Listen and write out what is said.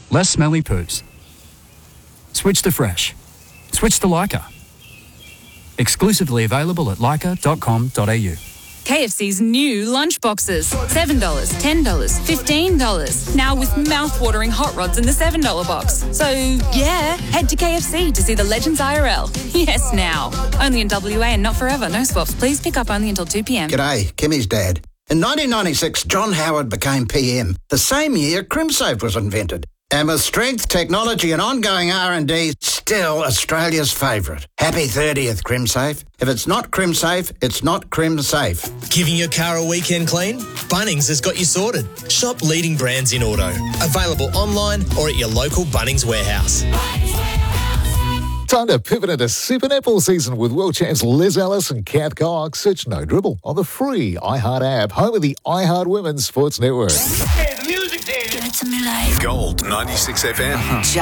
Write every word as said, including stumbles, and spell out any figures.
Less smelly poos. Switch to Fresh. Switch to Leica. Exclusively available at leica dot com dot a u. K F C's new lunch boxes. seven dollars, ten dollars, fifteen dollars. Now with mouth-watering hot rods in the seven dollar box. So, yeah, head to K F C to see the Legends I R L. Yes, now. Only in W A and not forever. No swaps. Please pick up only until two p m. G'day, Kimmy's dad. In nineteen ninety-six, John Howard became P M. The same year, CrimSafe was invented. And with strength, technology and ongoing R and D, still Australia's favourite. Happy thirtieth, CrimSafe. If it's not CrimSafe, it's not CrimSafe. Giving your car a weekend clean? Bunnings has got you sorted. Shop leading brands in auto. Available online or at your local Bunnings warehouse. Time to pivot into Super Netball season with world champs Liz Ellis and Kath Cox. Search No Dribble on the free iHeart app, home of the iHeart Women's Sports Network. Hey, the music, Dave. Give it to me live. Gold ninety-six F M.